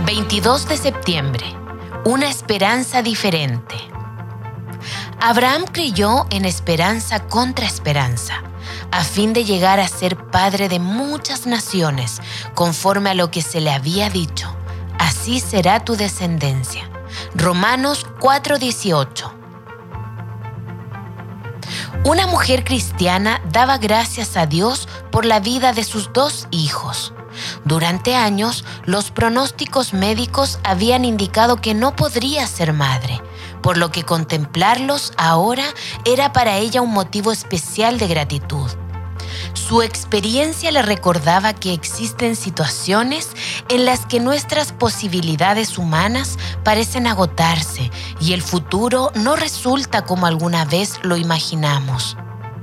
22 de septiembre. Una esperanza diferente. Abraham creyó en esperanza contra esperanza, a fin de llegar a ser padre de muchas naciones, conforme a lo que se le había dicho. Así será tu descendencia. Romanos 4:18. Una mujer cristiana daba gracias a Dios por la vida de sus 2 hijos. Durante años, los pronósticos médicos habían indicado que no podría ser madre, por lo que contemplarlos ahora era para ella un motivo especial de gratitud. Su experiencia le recordaba que existen situaciones en las que nuestras posibilidades humanas parecen agotarse y el futuro no resulta como alguna vez lo imaginamos.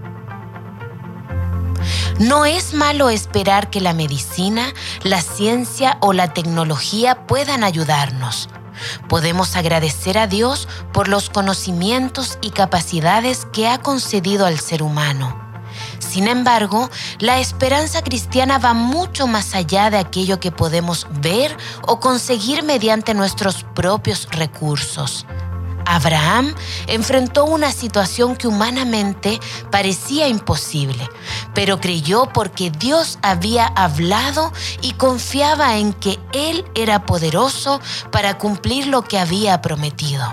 No es malo esperar que la medicina, la ciencia o la tecnología puedan ayudarnos. Podemos agradecer a Dios por los conocimientos y capacidades que ha concedido al ser humano. Sin embargo, la esperanza cristiana va mucho más allá de aquello que podemos ver o conseguir mediante nuestros propios recursos. Abraham enfrentó una situación que humanamente parecía imposible, pero creyó porque Dios había hablado y confiaba en que Él era poderoso para cumplir lo que había prometido.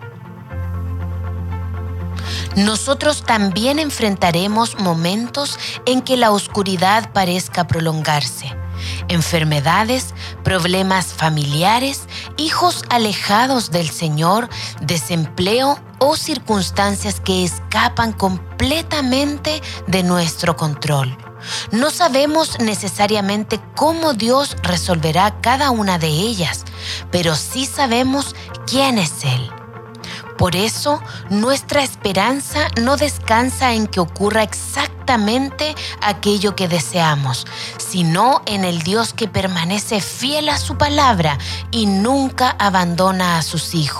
Nosotros también enfrentaremos momentos en que la oscuridad parezca prolongarse. Enfermedades, problemas familiares, hijos alejados del Señor, desempleo o circunstancias que escapan completamente de nuestro control. No sabemos necesariamente cómo Dios resolverá cada una de ellas, pero sí sabemos quién es Él. Por eso, nuestra esperanza no descansa en que ocurra exactamente aquello que deseamos, sino en el Dios que permanece fiel a su palabra y nunca abandona a sus hijos.